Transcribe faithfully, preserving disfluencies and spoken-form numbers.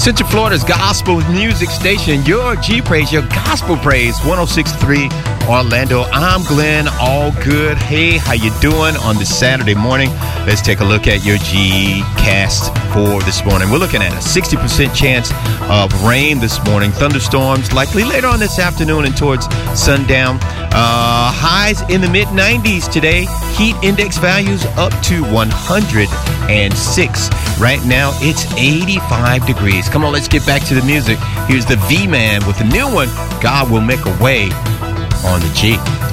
Central Florida's gospel music station, your G Praise, your gospel praise, one oh six point three Orlando. I'm Glenn, all good. Hey, how you doing on this Saturday morning? Let's take a look at your G cast for this morning. We're looking at a sixty percent chance of rain this morning. Thunderstorms likely later on this afternoon and towards sundown. Uh, highs in the mid nineties today. Heat index values up to one hundred six. Right now, it's eighty-five degrees. Come on, let's get back to the music. Here's the V-Man with the new one, God Will Make a Way, on the G.